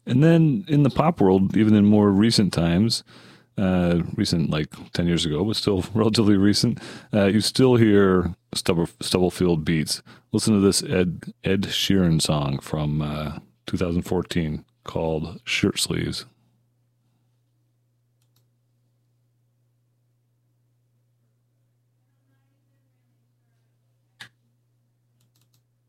And then in the pop world, even in more recent times, recent like 10 years ago, but still relatively recent, you still hear Stubblefield beats. Listen to this Ed Sheeran song from 2014 called Shirt Sleeves.